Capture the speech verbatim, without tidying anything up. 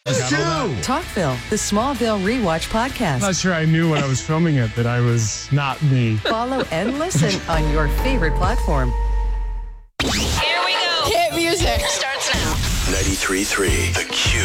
Talkville, the Smallville Rewatch podcast. I'm not sure I knew when I was filming it that I was not me. Follow and listen on your favorite platform. Here we go. Hit music. Starts now. ninety-three point three The Q.